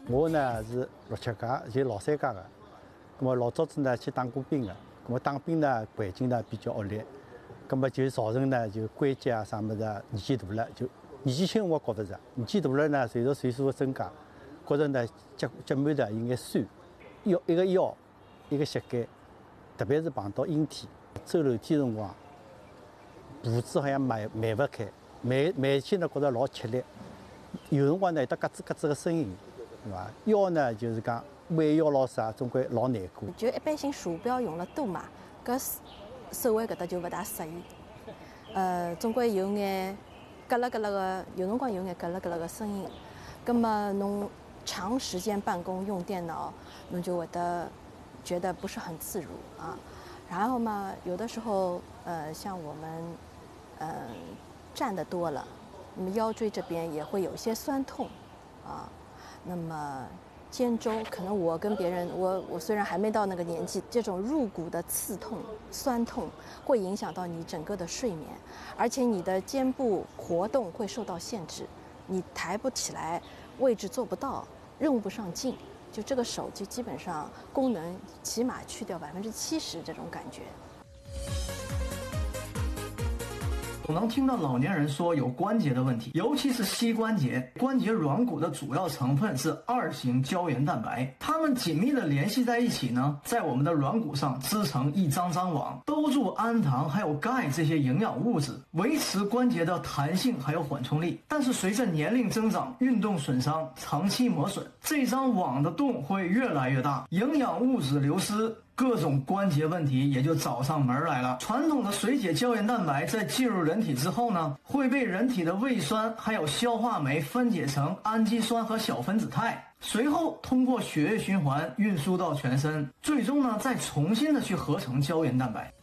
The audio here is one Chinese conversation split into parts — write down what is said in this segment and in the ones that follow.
我呢是67届，就老三届的。那么老早子呢去当过兵的，那么当兵呢环境呢比较恶劣，那么就造成呢就关节啊啥么子啊年纪大了，就年纪轻我觉得是，年纪大了呢随着岁数的增加，觉得呢脚腕的有眼酸，一个腰，一个膝盖，特别是碰到阴天，走楼梯辰光，步子好像迈不开，迈起呢觉得老吃力，有辰光呢有得咯吱咯吱的声音，对伐？腰呢就是讲弯腰老啥，总归老难过。 就一般性鼠标用了多嘛，搿手腕搿搭就勿大适宜。总归有眼咯啦咯啦个，有辰光有眼咯啦咯啦个声音。葛么侬长时间办公用电脑，侬就会得觉得不是很自如啊。然后嘛，有的时候像我们站得多了，那么腰椎这边也会有一些酸痛啊。那么肩周可能我跟别人，我虽然还没到那个年纪，这种入骨的刺痛、酸痛会影响到你整个的睡眠，而且你的肩部活动会受到限制，你抬不起来，位置做不到，用不上劲，就这个手就基本上功能起码去掉70%这种感觉。 总能听到老年人说有关节的问题，尤其是膝关节。关节软骨的主要成分是2型胶原蛋白，它们紧密的联系在一起呢，在我们的软骨上织成一张张网，兜住氨糖还有钙这些营养物质，维持关节的弹性还有缓冲力。但是随着年龄增长、运动损伤、长期磨损，这张网的洞会越来越大，营养物质流失，各种关节问题也就找上门来了。传统的水解胶原蛋白在进入人体之后呢，会被人体的胃酸还有消化酶分解成氨基酸和小分子肽，随后通过血液循环运输到全身，最终呢再重新的去合成胶原蛋白。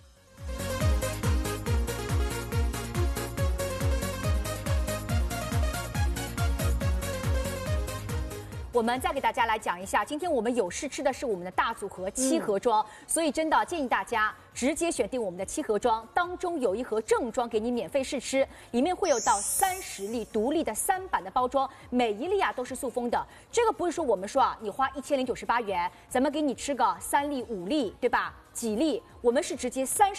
我们再给大家来讲一下，今天我们有试吃的是我们的大组合7盒装，所以真的建议大家直接选定我们的7盒装，当中有1盒正装给你免费试吃，里面会有到30粒独立的3版的包装，每一粒啊都是塑封的。这个不是说我们说啊，你花1098元，咱们给你吃个3粒5粒，对吧？几粒？我们是直接30。